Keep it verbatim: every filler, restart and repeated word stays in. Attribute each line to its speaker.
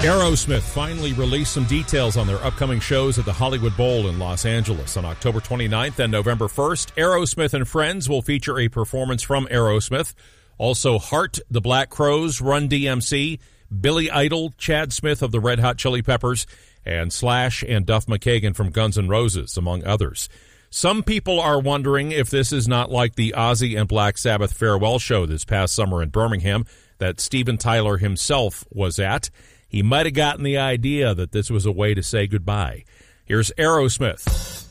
Speaker 1: Aerosmith finally released some details on their upcoming shows at the Hollywood Bowl in Los Angeles on October twenty-ninth and November first. Aerosmith and Friends will feature a performance from Aerosmith. Also, Heart, the Black Crowes, Run D M C, Billy Idol, Chad Smith of the Red Hot Chili Peppers, and Slash and Duff McKagan from Guns N' Roses, among others. Some people are wondering if this is not like the Ozzy and Black Sabbath farewell show this past summer in Birmingham that Steven Tyler himself was at. He might have gotten the idea that this was a way to say goodbye. Here's Aerosmith.